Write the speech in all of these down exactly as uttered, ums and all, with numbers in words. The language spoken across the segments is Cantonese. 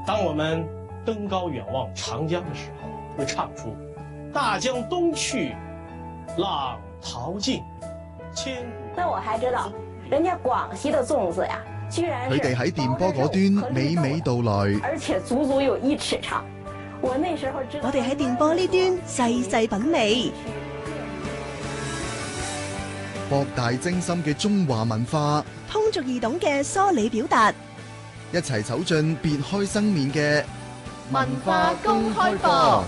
当我们登高远望长江的时候，会唱出“大江东去，浪淘尽，千古”。 那我还知道，人家廣西的粽子呀，居然佢哋喺電波嗰端娓娓道來， 而且足足有一尺長。我那時候知道， 我哋喺電波呢端細細品味。 博大精深嘅中華文化， 通俗易懂嘅梳理表達， 一齊走進別開生面嘅文化公開課。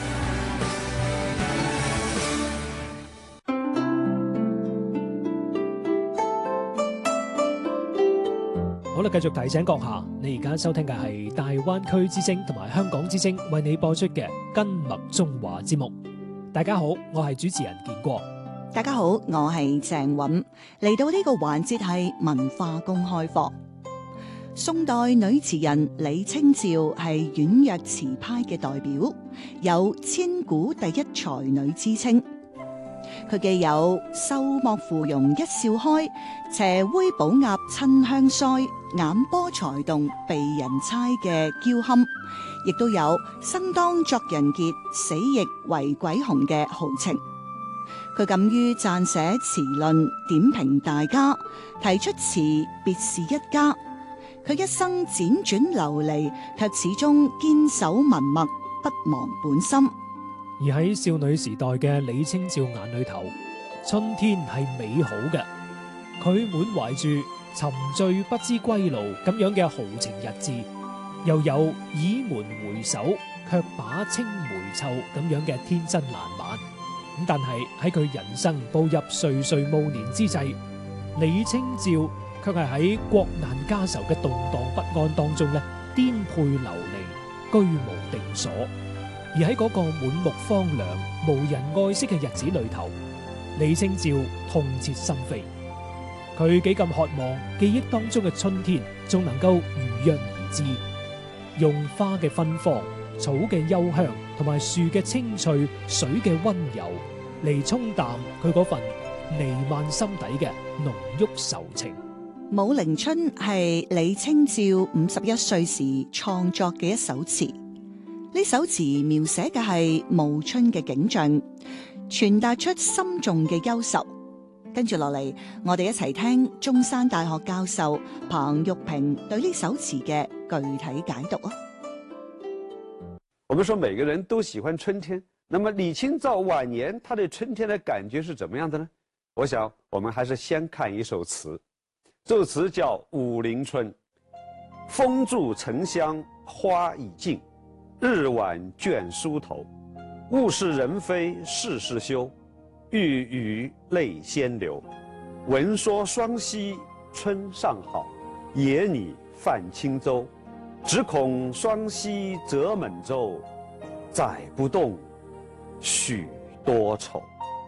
好啦，繼續提醒閣下，你而家收聽嘅係大灣區之聲同埋香港之聲為你播出嘅根脈中華節目。大家好，我係主持人建國。 大家好，我係鄭韻。嚟到呢個環節係文化公開課。宋代女詞人李清照係婉約詞派嘅代表，有千古第一才女之稱。佢既有秀莫芙蓉一笑開，斜揹寶鴨親香腮，眼波才動被人猜嘅嬌憨，亦都有生當作人傑，死亦為鬼雄嘅豪情。佢敢於撰寫詞論，點評大家，提出詞別是一家。佢一生輾轉流離，卻始終堅守文墨，不忘本心。 而喺少女時代嘅李清照眼裏頭，春天係美好嘅。佢滿懷住沉醉不知歸路咁樣嘅豪情逸致，又有倚門回首卻把青梅嗅咁樣嘅天真爛漫。咁但係喺佢人生步入垂垂暮年之際，李清照卻係喺國難家仇嘅動盪不安當中咧，顛沛流離，居無定所。而喺嗰個滿目荒涼、無人愛惜嘅日子裏頭，李清照痛徹心扉。佢幾咁渴望記憶當中嘅春天仲能夠如約而至，用花嘅芬芳、草嘅幽香同埋樹嘅青翠、水嘅溫柔嚟沖淡佢嗰份彌漫心底嘅濃郁愁情。 《武陵春》係李清照五十一歲時創作嘅一首詞。呢首詞描寫嘅係暮春嘅景象，傳達出深重嘅憂愁。跟住落嚟，我哋一齊聽中山大學教授彭玉平對呢首詞嘅具體解讀啊！ 我們說每個人都喜歡春天，那麼李清照晚年他對春天的感覺是怎麼樣的呢？我想我們還是先看一首詞，這首詞叫《武陵春》。風住沉香花已盡，日晚倦梳頭，物是人非事事休，欲語淚先流。聞說雙溪春尚好，野擬泛輕舟。只恐雙溪舴滿舟，載不動許多愁。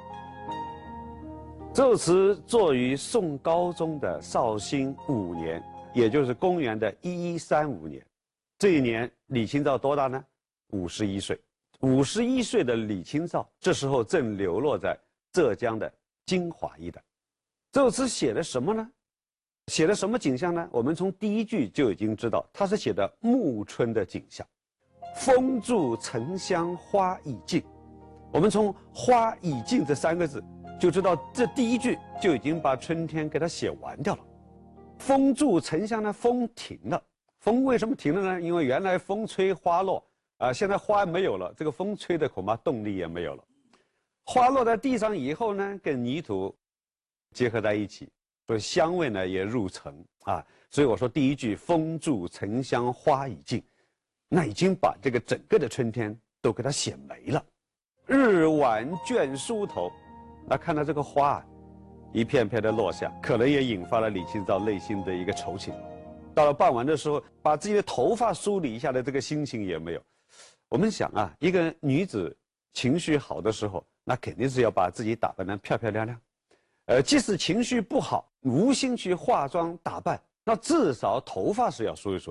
這首詞作於宋高宗的紹興五年，也就是公元的一一三五年。這一年，李清照多大呢？五十一歲。五十一歲的李清照，這時候正流落在浙江的金華一帶。這首詞寫的什麼呢？寫的什麼景象呢？我們從第一句就已經知道，它是寫的暮春的景象。風住沉香花已盡。我們從花已盡這三個字就知道，這第一句就已經把春天給它寫完掉了。風住沉香呢，風停了。風為什麼停了呢？因為原來風吹花落啊、呃，現在花沒有了，這個風吹的恐怕動力也沒有了。花落在地上以後呢，跟泥土結合在一起，所以香味呢也入城啊。所以我說第一句風住沉香花已盡，那已經把這個整個的春天都給它寫沒了。日晚倦梳頭，那看到這個花一片片的落下，可能也引發了李清照內心的一個愁情。到了傍晚的時候，把自己的頭髮梳理一下的這個心情也沒有。我們想啊，一個女子情緒好的時候，那肯定是要把自己打扮得漂漂亮亮。呃，即使情緒不好，無心去化妝打扮，那至少頭髮是要梳一梳。